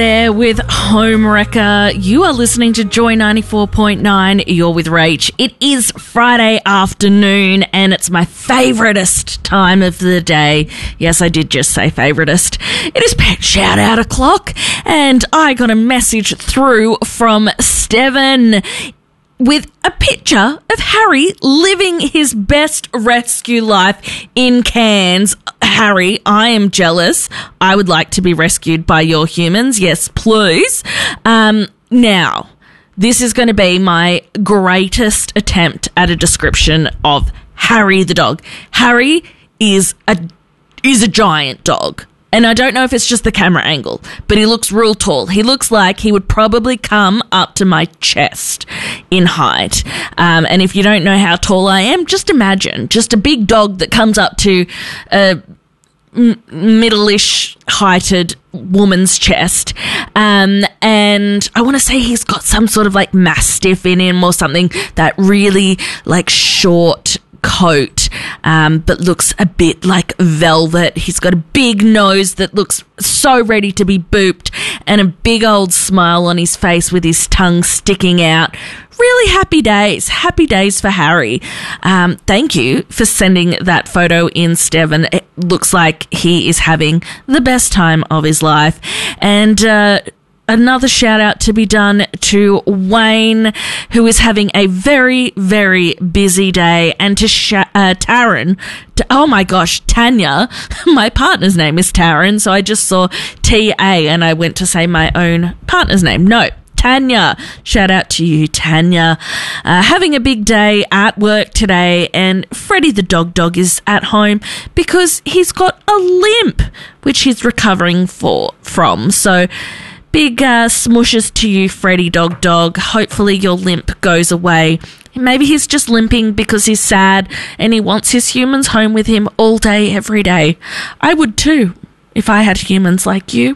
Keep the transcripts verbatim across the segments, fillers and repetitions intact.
There with Homewrecker. You are listening to Joy ninety-four point nine. You're with Rach. It is Friday afternoon and it's my favoritist time of the day. Yes, I did just say favoritist. It is Pet Shout Out o'clock and I got a message through from Steven with a picture of Harry living his best rescue life in Cairns. Harry, I am jealous. I would like to be rescued by your humans. Yes, please. Um, now, this is going to be my greatest attempt at a description of Harry the dog. Harry is a is a giant dog. And I don't know if it's just the camera angle, but he looks real tall. He looks like he would probably come up to my chest in height. Um, and if you don't know how tall I am, just imagine just a big dog that comes up to a m- middle-ish heighted woman's chest. Um, and I want to say he's got some sort of like mastiff in him or something, that really like short coat, um, but looks a bit like velvet. He's got a big nose that looks so ready to be booped and a big old smile on his face with his tongue sticking out. Really happy days. Happy days for Harry. Um, thank you for sending that photo in, Steven. It looks like he is having the best time of his life. And, uh, another shout out to be done to Wayne, who is having a very, very busy day, and to Sh- uh, Taryn. To, oh my gosh, Tanya. My partner's name is Taryn, so I just saw T A and I went to say my own partner's name. No, Tanya. Shout out to you, Tanya. Uh, having a big day at work today, and Freddie the dog dog is at home because he's got a limp, which he's recovering for from. So, big uh, smooshes to you, Freddie Dog Dog. Hopefully your limp goes away. Maybe he's just limping because he's sad and he wants his humans home with him all day, every day. I would too, if I had humans like you.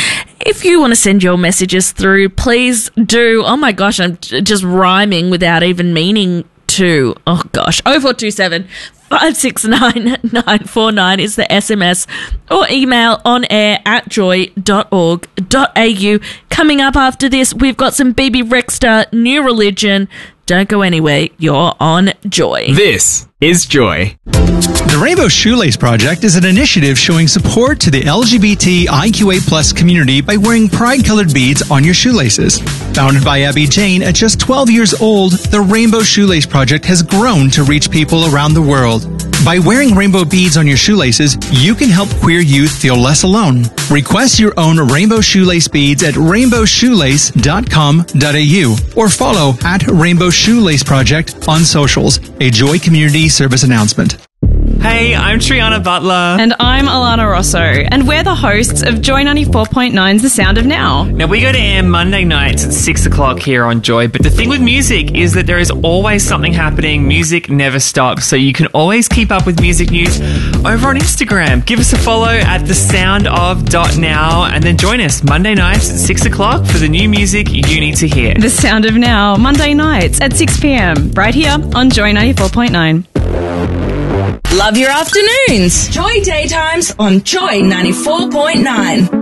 If you want to send your messages through, please do. Oh my gosh, I'm just rhyming without even meaning to. Oh gosh. oh four two seven, five six nine, nine four nine is the S M S, or email on air at joy dot org dot a u. Coming up after this, we've got some B B Rexha, New Religion. Don't go anywhere. You're on Joy. This is Joy. The Rainbow Shoelace Project is an initiative showing support to the L G B T I Q A plus community by wearing pride-colored beads on your shoelaces. Founded by Abby Jane at just twelve years old, the Rainbow Shoelace Project has grown to reach people around the world. By wearing rainbow beads on your shoelaces, you can help queer youth feel less alone. Request your own rainbow shoelace beads at rainbow shoelace dot com dot a u or follow at Rainbow Shoelace Project on socials, a Joy Community Service announcement. Hey, I'm Triana Butler. And I'm Alana Rosso, and we're the hosts of Joy ninety-four point nine's The Sound of Now. Now, we go to air Monday nights at six o'clock here on Joy, but the thing with music is that there is always something happening. Music never stops, so you can always keep up with music news over on Instagram. Give us a follow at the sound of dot now, and then join us Monday nights at six o'clock for the new music you need to hear. The Sound of Now, Monday nights at six p.m, right here on Joy ninety-four point nine. Love your afternoons. Joy Daytimes on Joy ninety-four point nine.